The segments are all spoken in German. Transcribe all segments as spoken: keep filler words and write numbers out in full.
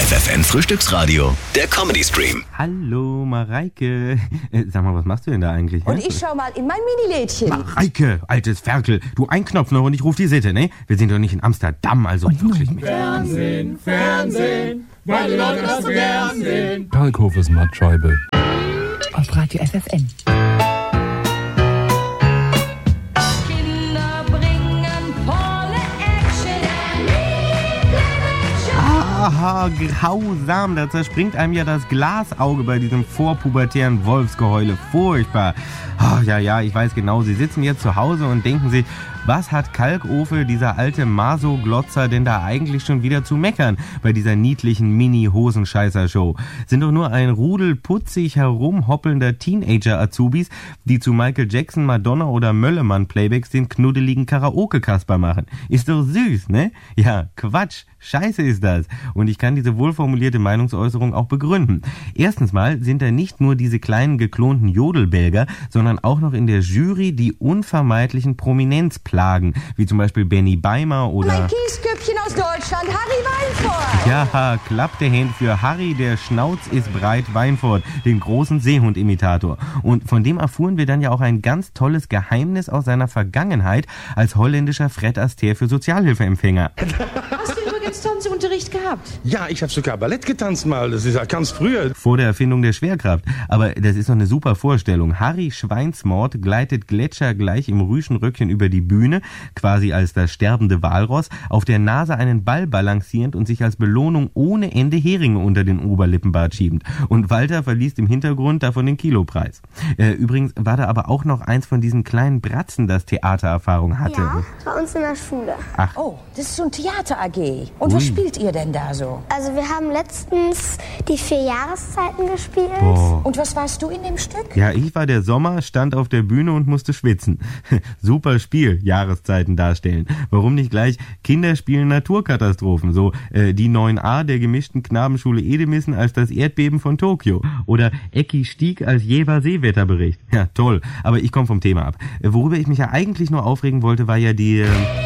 F F N Frühstücksradio, der Comedy Stream. Hallo Mareike. Äh, sag mal, was machst du denn da eigentlich? Und hä? ich schau mal in mein Mini-Lädchen. Mareike, altes Ferkel, du ein Knopf noch und ich ruf die Sitte, ne? Wir sind doch nicht in Amsterdam, also wirklich nicht. Fernsehen, Fernsehen, weil die Leute das so gern sehen. Kalkhofes Mattscheibe. Auf Radio F F N. Kinder bringen volle Action. Aha, grausam, da zerspringt einem ja das Glasauge bei diesem vorpubertären Wolfsgeheule. Furchtbar. Ach, ja, ja, ich weiß genau, Sie sitzen jetzt zu Hause und denken sich, was hat Kalkofe, dieser alte Maso-Glotzer, denn da eigentlich schon wieder zu meckern bei dieser niedlichen Mini-Hosenscheißer-Show? Sind doch nur ein Rudel putzig herumhoppelnder Teenager-Azubis, die zu Michael Jackson, Madonna oder Möllemann-Playbacks den knuddeligen Karaoke-Kasper machen. Ist doch süß, ne? Ja, Quatsch. Scheiße ist das. Und ich kann diese wohlformulierte Meinungsäußerung auch begründen. Erstens mal sind da nicht nur diese kleinen geklonten Jodelbelger, sondern auch noch in der Jury die unvermeidlichen Prominenzplagen, wie zum Beispiel Benny Beimer oder... Mein Kiesköpfchen aus Deutschland, Harry Weinfurt. Ja, klappte Hand für Harry, der Schnauz ist breit Weinfurt, den großen Seehund-Imitator. Und von dem erfuhren wir dann ja auch ein ganz tolles Geheimnis aus seiner Vergangenheit als holländischer Fred Astaire für Sozialhilfeempfänger. Hast du übrigens Tanzunterricht gehabt? Ja, ich habe sogar Ballett getanzt mal. Das ist ja ganz früher. Vor der Erfindung der Schwerkraft. Aber das ist doch eine super Vorstellung. Harry Schweinsmord gleitet gletschergleich im Rüschenröckchen über die Bühne, quasi als das sterbende Walross, auf der Nase einen Ball balancierend und sich als Belohnung ohne Ende Heringe unter den Oberlippenbart schiebend. Und Walter verliest im Hintergrund davon den Kilopreis. Äh, übrigens war da aber auch noch eins von diesen kleinen Bratzen, das Theatererfahrung hatte. Ja, bei uns in der Schule. Oh, das ist so ein Theater-A G. Und was spielt ihr denn da so? Also wir haben letztens die vier Jahreszeiten gespielt. Boah. Und was warst du in dem Stück? Ja, ich war der Sommer, stand auf der Bühne und musste schwitzen. Super Spiel, Jahreszeiten darstellen. Warum nicht gleich Kinder spielen Naturkatastrophen? So äh, die neun a der gemischten Knabenschule Edemissen als das Erdbeben von Tokio. Oder Ecki Stieg als Jever Seewetterbericht. Ja, toll. Aber ich komme vom Thema ab. Äh, worüber ich mich ja eigentlich nur aufregen wollte, war ja die... Äh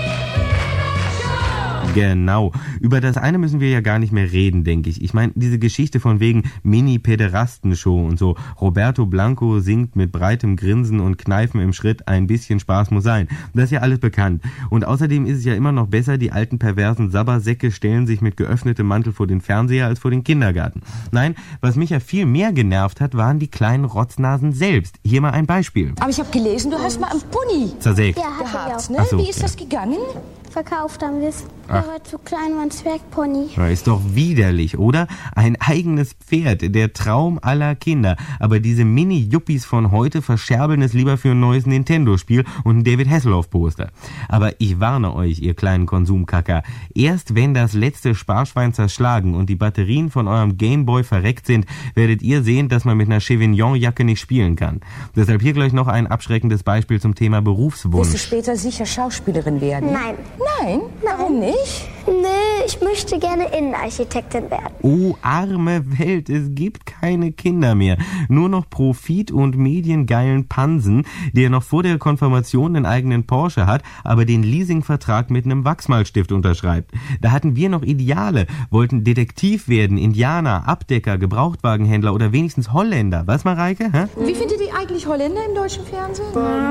Genau. Über das eine müssen wir ja gar nicht mehr reden, denke ich. Ich meine, diese Geschichte von wegen Mini-Pederastenshow und so. Roberto Blanco singt mit breitem Grinsen und Kneifen im Schritt, ein bisschen Spaß muss sein. Das ist ja alles bekannt. Und außerdem ist es ja immer noch besser, die alten perversen Sabbersäcke stellen sich mit geöffnetem Mantel vor den Fernseher als vor den Kindergarten. Nein, was mich ja viel mehr genervt hat, waren die kleinen Rotznasen selbst. Hier mal ein Beispiel. Aber ich habe gelesen, du hast mal einen Pony Zersägt. Ja, hatte gehabt, ich ne? Ach so, Wie ist ja. das gegangen? Verkauft haben wir es. Der war zu klein, war ein Zwergpony. Ja, ist doch widerlich, oder? Ein eigenes Pferd, der Traum aller Kinder. Aber diese Mini-Yuppies von heute verscherbeln es lieber für ein neues Nintendo-Spiel und ein David Hasselhoff-Poster. Aber ich warne euch, ihr kleinen Konsumkacker. Erst wenn das letzte Sparschwein zerschlagen und die Batterien von eurem Gameboy verreckt sind, werdet ihr sehen, dass man mit einer Chevignon-Jacke nicht spielen kann. Deshalb hier gleich noch ein abschreckendes Beispiel zum Thema Berufswunsch. Wirst du später sicher Schauspielerin werden? Nein. Nein? Warum nicht? Nee, ich möchte gerne Innenarchitektin werden. Oh, arme Welt, es gibt keine Kinder mehr. Nur noch Profit und mediengeilen Pansen, der noch vor der Konfirmation einen eigenen Porsche hat, aber den Leasingvertrag mit einem Wachsmalstift unterschreibt. Da hatten wir noch Ideale, wollten Detektiv werden, Indianer, Abdecker, Gebrauchtwagenhändler oder wenigstens Holländer. Was, Mareike? Hä? Wie findet ihr eigentlich Holländer im deutschen Fernsehen?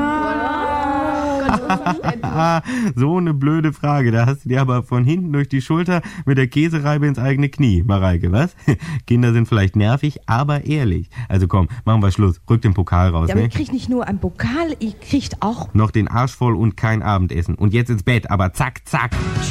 Ah, so eine blöde Frage. Da hast du dir aber von hinten durch die Schulter mit der Käsereibe ins eigene Knie, Mareike, was? Kinder sind vielleicht nervig, aber ehrlich. Also komm, machen wir Schluss. Rück den Pokal raus, Ja, aber ne? ihr kriegt nicht nur einen Pokal, ihr kriegt auch... Noch den Arsch voll und kein Abendessen. Und jetzt ins Bett, aber zack, zack.